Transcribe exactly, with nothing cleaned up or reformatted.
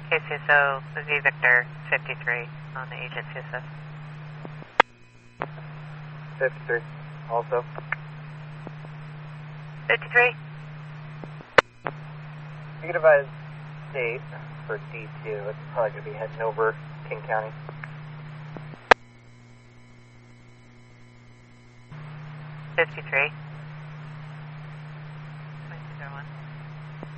K C S O, Z Victor fifty-three on the agent C S S. fifty-three, also. fifty-three. You can advise date for D two. It's probably going to be heading over King County. fifty-three.